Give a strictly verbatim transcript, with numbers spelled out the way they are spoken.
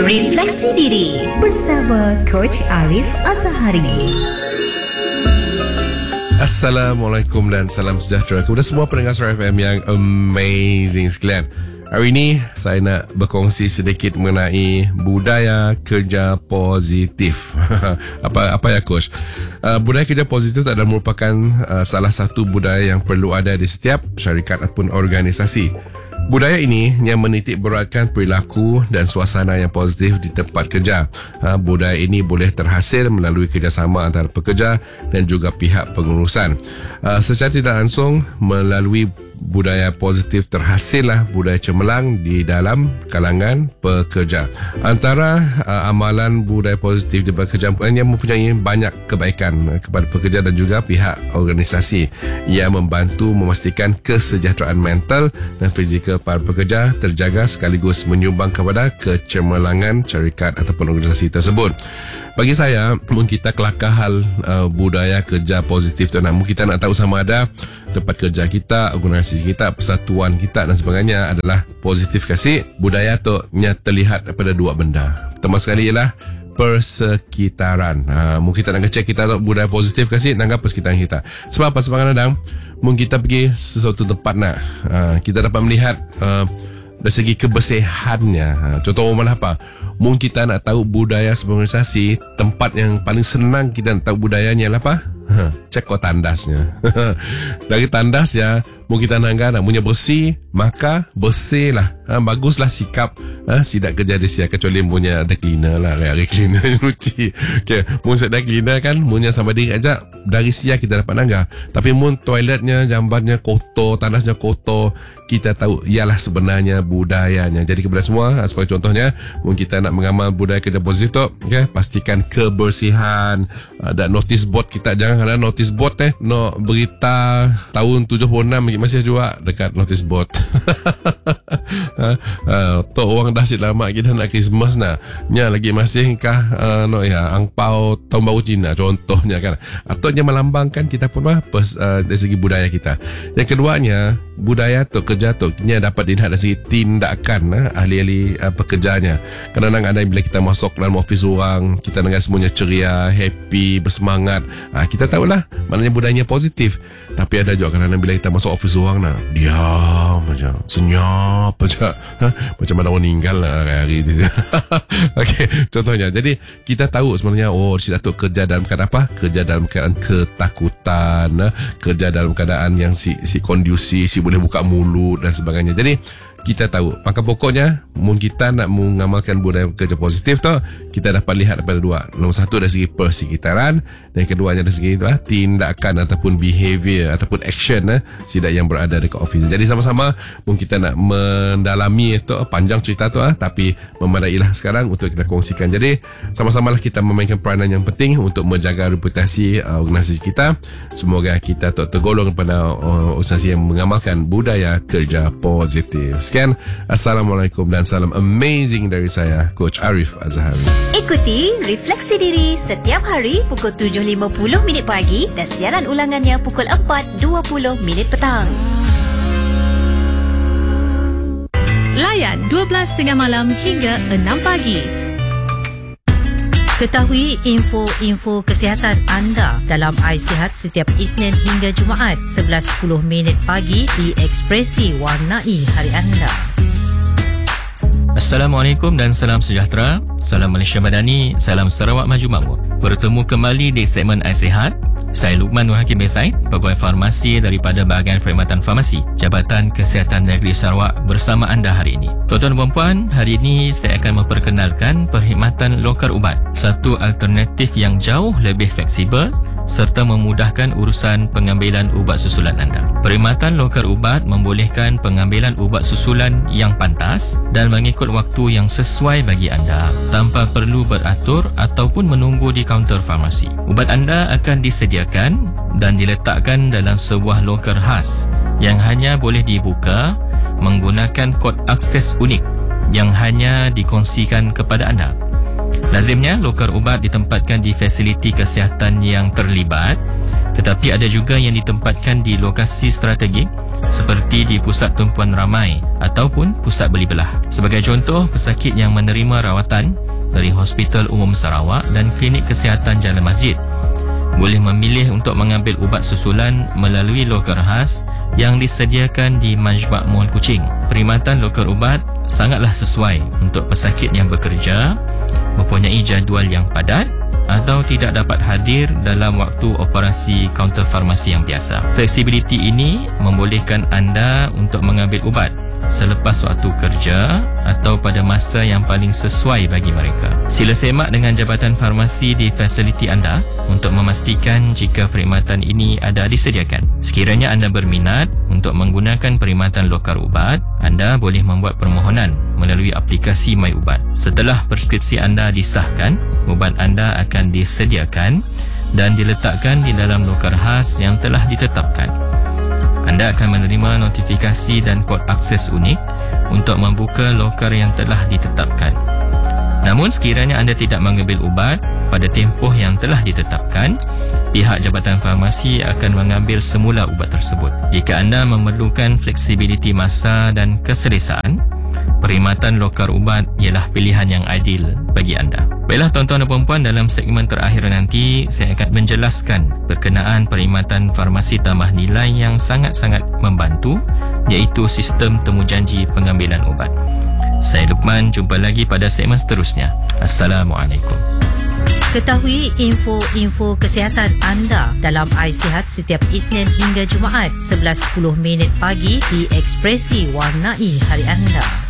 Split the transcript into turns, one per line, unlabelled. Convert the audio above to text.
Refleksi Diri bersama Coach Arif Azhari.
Assalamualaikum dan salam sejahtera kepada semua pendengar Suara F M yang amazing sekalian. Hari ini saya nak berkongsi sedikit mengenai budaya kerja positif. apa apa ya Coach? Uh, budaya kerja positif adalah merupakan uh, salah satu budaya yang perlu ada di setiap syarikat ataupun organisasi. Budaya ini yang menitik beratkan perilaku dan suasana yang positif di tempat kerja. Ha, budaya ini boleh terhasil melalui kerjasama antara pekerja dan juga pihak pengurusan. Uh, secara tidak langsung, melalui budaya positif terhasillah budaya cemerlang di dalam kalangan pekerja. Antara uh, amalan budaya positif di pekerja yang mempunyai banyak kebaikan kepada pekerja dan juga pihak organisasi. Ia membantu memastikan kesejahteraan mental dan fizikal para pekerja terjaga sekaligus menyumbang kepada kecemerlangan syarikat ataupun organisasi tersebut. Bagi saya, mungkin kita kelakar hal uh, budaya kerja positif tu, namun kita nak tahu sama ada tempat kerja kita, organisasi kita, persatuan kita dan sebagainya adalah positif kasih. Budaya tu nya terlihat daripada dua benda. Pertama sekali ialah persekitaran. Ha, mungkin kita nak cek kita tu budaya positif kasih tangga persekitaran kita. Sebab apa? Sebab kadang-kadang mungkin kita pergi sesuatu tempat nak, ha, kita dapat melihat uh, dari segi kebersihannya. Ha, contoh malah apa? Mungkin kita nak tahu budaya sebuah organisasi, tempat yang paling senang kita nak tahu budayanya adalah apa? Ha, cek kau tandasnya. Dari tandas ya, mungkin kita nak nak punya bersih, maka bersihlah. Ha, baguslah sikap. Ha, tidak kerja di sia kecuali punya ada cleaner lah, ada cleaner nyuci. Okey, mun ada cleaner kan, munnya sama diri aja dari sia kita dapat nangga. Tapi mun toiletnya, jambannya kotor, tandasnya kotor, kita tahu ialah sebenarnya budayanya. Jadi kepada semua, sebagai contohnya, mun kita nak mengamal budaya kerja positif, okay, pastikan kebersihan. Ada notice board kita, jangan ada notice board eh, no berita tahun tujuh puluh enam masih juga dekat notice board. ha, uh, tok orang dah sit lama kita nak Christmas nah. Nya lagi masih kah uh, no ya angpau tahun baru Cina contohnya kan. Ataunya melambangkan kita pun mah uh, dari segi budaya kita. Yang keduanya, budaya tu kerja tu nya dapat dilihat dari segi tindakan uh, ahli-ahli uh, pekerjanya. Kadang-kadang ada bila kita masuk dalam office orang, kita dengar semuanya ceria, happy, bersemangat. Uh, kita tahulah maknanya budayanya positif. Tapi ada juga kadang-kadang bila kita masuk office orang nah, diam aja, senyap aja. Ha? Macam mana orang meninggal lah hari ini. Okey, contohnya. Jadi kita tahu sebenarnya oh si Datuk kerja dalam keadaan apa? Kerja dalam keadaan ketakutan, kerja dalam keadaan yang si si kondusif, si boleh buka mulut dan sebagainya. Jadi kita tahu. Maka pokoknya, mungkin kita nak mengamalkan budaya kerja positif tu, kita dapat lihat daripada dua. Nombor satu dari segi persekitaran, dan keduanya dari segi uh, tindakan ataupun behavior ataupun action uh, sidak yang berada dekat office. Jadi sama-sama mungkin kita nak mendalami itu uh, panjang cerita tu uh, tapi memadailah sekarang untuk kita kongsikan. Jadi sama-samalah kita memainkan peranan yang penting untuk menjaga reputasi uh, organisasi kita. Semoga kita tak tergolong pada uh, organisasi yang mengamalkan budaya kerja positif. Sekian, Assalamualaikum dan salam amazing dari saya, Coach Arif Azhari.
Ikuti Refleksi Diri setiap hari pukul tujuh lima puluh minit pagi dan siaran ulangannya pukul empat dua puluh minit petang.
Layan dua belas tiga puluh malam hingga enam pagi. Ketahui info-info kesihatan anda dalam iSihat setiap Isnin hingga Jumaat sebelas sepuluh minit pagi di Ekspresi Warnai Hari Anda.
Assalamualaikum dan salam sejahtera. Salam Malaysia Madani, salam Sarawak Maju Makmur. Bertemu kembali di segmen iSihat. Saya Luqman Nur Hakim Besaid, Pegawai Farmasi daripada Bahagian Perkhidmatan Farmasi Jabatan Kesihatan Negeri Sarawak bersama anda hari ini. Tuan-tuan dan puan, hari ini saya akan memperkenalkan perkhidmatan lokar ubat, satu alternatif yang jauh lebih fleksibel serta memudahkan urusan pengambilan ubat susulan anda. Perkhidmatan lokar ubat membolehkan pengambilan ubat susulan yang pantas dan mengikut waktu yang sesuai bagi anda tanpa perlu beratur ataupun menunggu di kaunter farmasi. Ubat anda akan disediakan dan diletakkan dalam sebuah loker khas yang hanya boleh dibuka menggunakan kod akses unik yang hanya dikongsikan kepada anda. Lazimnya, loker ubat ditempatkan di fasiliti kesihatan yang terlibat Tetapi ada juga yang ditempatkan di lokasi strategik seperti di pusat tumpuan ramai ataupun pusat beli belah. Sebagai contoh, pesakit yang menerima rawatan dari Hospital Umum Sarawak dan Klinik Kesihatan Jalan Masjid boleh memilih untuk mengambil ubat susulan melalui loker khas yang disediakan di Majmuk Mall Kuching. Perkhidmatan loker ubat sangatlah sesuai untuk pesakit yang bekerja, mempunyai jadual yang padat atau tidak dapat hadir dalam waktu operasi kaunter farmasi yang biasa. Fleksibiliti ini membolehkan anda untuk mengambil ubat selepas waktu kerja atau pada masa yang paling sesuai bagi mereka. Sila semak dengan Jabatan Farmasi di fasiliti anda untuk memastikan jika perkhidmatan ini ada disediakan. Sekiranya anda berminat untuk menggunakan perkhidmatan loker ubat, anda boleh membuat permohonan melalui aplikasi MyUbat. Setelah preskripsi anda disahkan, ubat anda akan disediakan dan diletakkan di dalam loker khas yang telah ditetapkan. Anda akan menerima notifikasi dan kod akses unik untuk membuka loker yang telah ditetapkan. Namun sekiranya anda tidak mengambil ubat pada tempoh yang telah ditetapkan, pihak Jabatan Farmasi akan mengambil semula ubat tersebut. Jika anda memerlukan fleksibiliti masa dan keselesaan, perkhidmatan loker ubat ialah pilihan yang ideal bagi anda. Baiklah tuan-tuan dan puan-puan, dalam segmen terakhir nanti saya akan menjelaskan berkenaan perkhidmatan farmasi tambah nilai yang sangat-sangat membantu, iaitu sistem temujanji pengambilan ubat. Saya Luqman, jumpa lagi pada segmen seterusnya. Assalamualaikum.
Ketahui info-info kesihatan anda dalam iSihat setiap Isnin hingga Jumaat sebelas sepuluh minit pagi di Ekspresi Warnai Hari Anda.